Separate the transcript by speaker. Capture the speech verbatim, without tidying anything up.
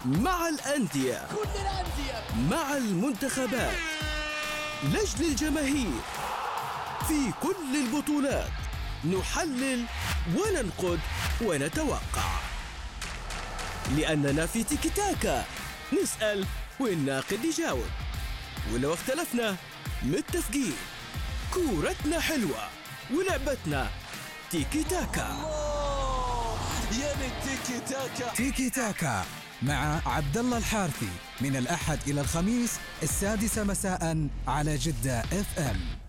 Speaker 1: مع الأندية،
Speaker 2: كل الأندية،
Speaker 1: مع المنتخبات، لجل الجماهير، في كل البطولات نحلل وننقد ونتوقع، لأننا في تيكي تاكا نسأل والناقد يجاوب، ولو اختلفنا متفقين. كورتنا حلوة ولعبتنا تيكي تاكا.
Speaker 2: يا للتيكي تاكا.
Speaker 3: تيكي تاكا مع عبد الله الحارثي من الأحد إلى الخميس السادسة مساء على جدة اف ام.